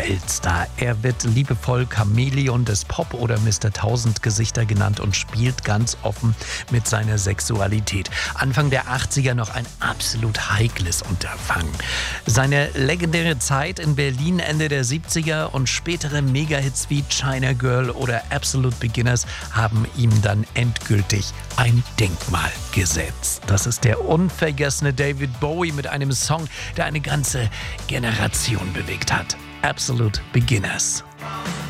Weltstar. Er wird liebevoll Chamäleon des Pop oder Mr. Tausendgesichter genannt und spielt ganz offen mit seiner Sexualität. Anfang der 80er noch ein absolut heikles Unterfangen. Seine legendäre Zeit in Berlin Ende der 70er und spätere Megahits wie China Girl oder Absolute Beginners haben ihm dann endgültig ein Denkmal gesetzt. Das ist der unvergessene David Bowie mit einem Song, der eine ganze Generation bewegt hat. Absolute Beginners.